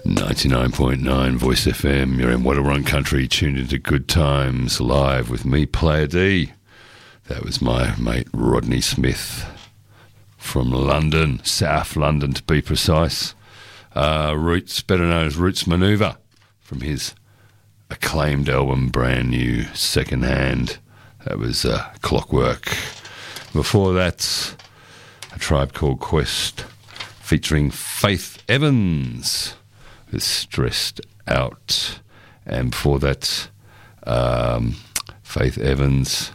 99.9 Voice FM. You're in Wadawurrung Country, tuned into Good Times live with me, Player D. That was my mate Rodney Smith from London, South London to be precise. Roots, better known as Roots Manoeuvre, from his acclaimed album Brand New Second Hand. That was Clockwork. Before that, A Tribe Called Quest featuring Faith Evans with Stressed Out. And before that, Faith Evans,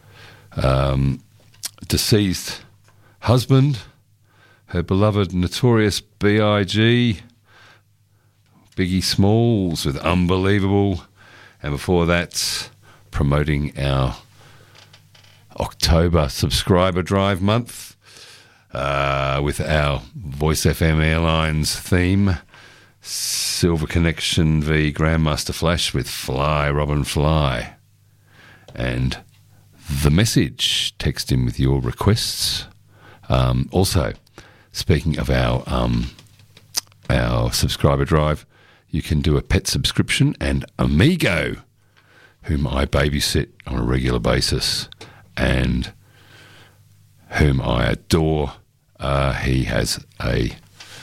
deceased husband, her beloved Notorious B.I.G., Biggie Smalls with Unbelievable. And before that, promoting our October subscriber drive month with our Voice FM Airlines theme, Silver Connection v Grandmaster Flash with Fly Robin Fly. And The Message, text in with your requests. Also, speaking of our subscriber drive, you can do a pet subscription, and Amigo, whom I babysit on a regular basis and whom I adore, he has a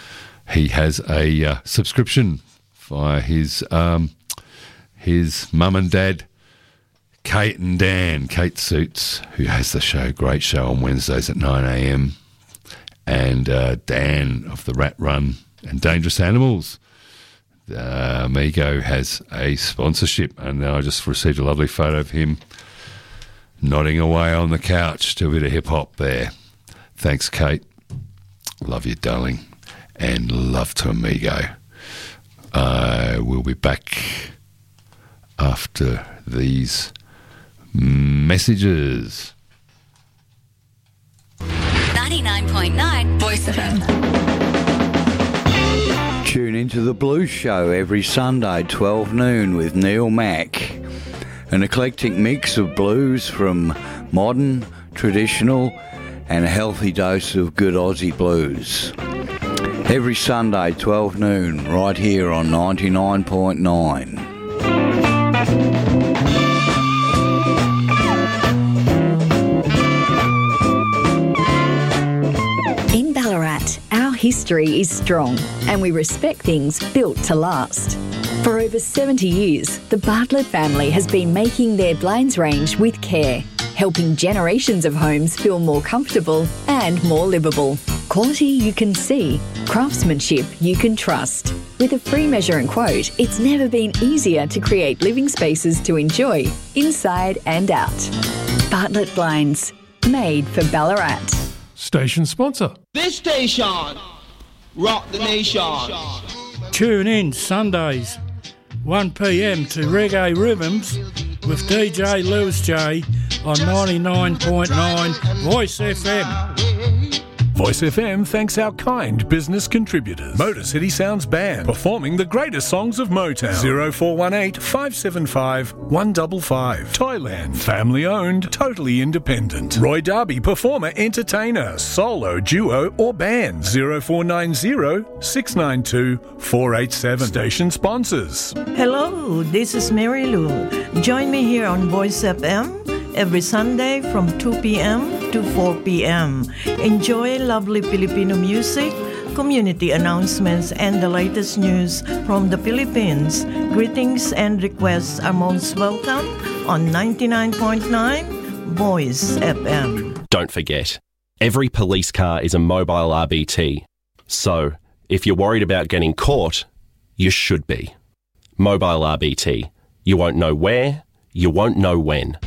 subscription via his mum and dad, Kate and Dan. Kate Suits, who has the show, great show on Wednesdays at 9 a.m, and Dan of the Rat Run and Dangerous Animals. Amigo has a sponsorship, and I just received a lovely photo of him nodding away on the couch to a bit of hip-hop there. Thanks, Kate. Love you, darling, and love to Amigo. We'll be back after these messages. 99.9 Voice FM. Tune into The Blues Show every Sunday, 12 noon, with Neil Mack. An eclectic mix of blues from modern, traditional, and a healthy dose of good Aussie blues. Every Sunday, 12 noon, right here on 99.9. In Ballarat, our history is strong and we respect things built to last. For over 70 years, the Bartlett family has been making their Blaines range with care, helping generations of homes feel more comfortable and more livable. Quality you can see, craftsmanship you can trust. With a free measure and quote, it's never been easier to create living spaces to enjoy, inside and out. Bartlett Blaines, made for Ballarat. Station sponsor. This station, rock the nation. Tune in Sundays, 1 p.m. to Reggae Rhythms with DJ Lewis J on 99.9 Voice FM. Voice FM thanks our kind business contributors. Motor City Sounds Band, performing the greatest songs of Motown. 0418 575 155. Thailand, family owned, totally independent. Roy Darby, performer, entertainer, solo, duo or band. 0490 692 487. Station sponsors. Hello, this is Mary Lou. Join me here on Voice FM every Sunday from 2 p.m. to 4 p.m. Enjoy lovely Filipino music, community announcements, and the latest news from the Philippines. Greetings and requests are most welcome on 99.9 Voice FM. Don't forget, every police car is a mobile RBT. So, if you're worried about getting caught, you should be. Mobile RBT. You won't know where, you won't know when.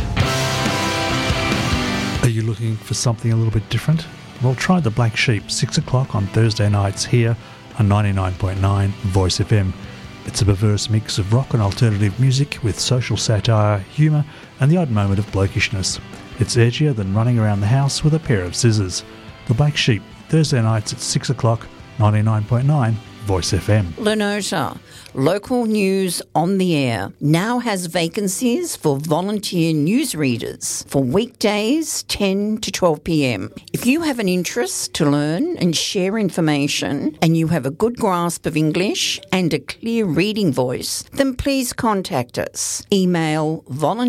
Are you looking for something a little bit different? Well, try The Black Sheep, 6 o'clock on Thursday nights here on 99.9 Voice FM. It's a perverse mix of rock and alternative music with social satire, humour and the odd moment of blokishness. It's edgier than running around the house with a pair of scissors. The Black Sheep, Thursday nights at 6 o'clock, 99.9 Voice FM. Lenota, local news on the air, now has vacancies for volunteer newsreaders for weekdays 10 to 12 p.m. If you have an interest to learn and share information and you have a good grasp of English and a clear reading voice, then please contact us. Email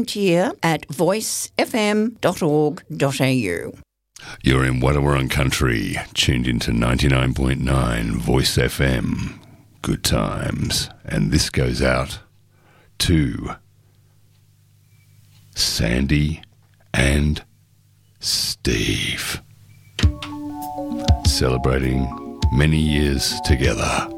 volunteer@voicefm.org.au. You're in Wadawurrung country, tuned into 99.9 Voice FM. Good times. And this goes out to Sandy and Steve, celebrating many years together.